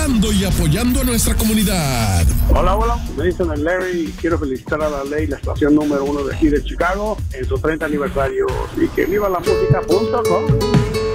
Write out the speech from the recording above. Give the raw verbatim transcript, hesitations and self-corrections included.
ayudando y apoyando a nuestra comunidad. Hola, hola, me dicen el Larry y quiero felicitar a la ley, la estación número uno de aquí de Chicago, en su treinta aniversario, y que viva la música punto com.